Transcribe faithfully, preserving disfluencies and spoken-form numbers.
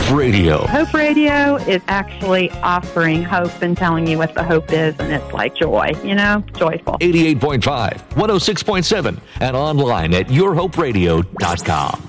Radio. Hope Radio is actually offering hope and telling you what the hope is, and it's like joy, you know, joyful. eighty-eight point five, one oh six point seven, and online at your hope radio dot com.